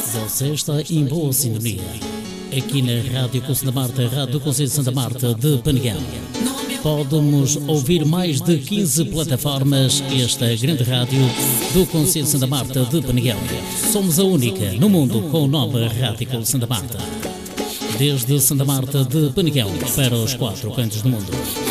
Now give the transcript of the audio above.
Você está em boa sintonia. Aqui na Rádio Conselho da Marta, Rádio do Conselho de Santa Marta de Peneguel. Pode-nos ouvir mais de 15 plataformas. Esta grande rádio do Conselho de Santa Marta de Peneguel. Somos a única no mundo com o nome Rádio Conselho da Marta. Desde Santa Marta de Peneguel para os 4 cantos do mundo.